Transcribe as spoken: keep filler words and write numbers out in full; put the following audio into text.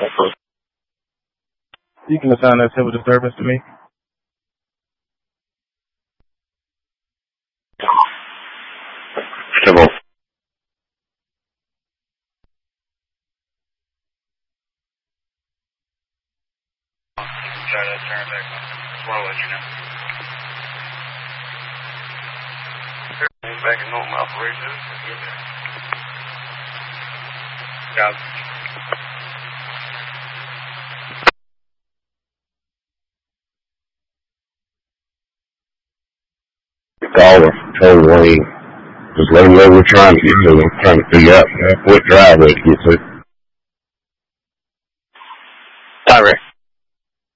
You can assign that civil disturbance to me. Civil. Try to turn back on. I'll let you know. Back in normal operations. Got it. Call her, told Wayne. Just let him know we're trying to get to him, trying to figure out what driveway to get to. Sorry.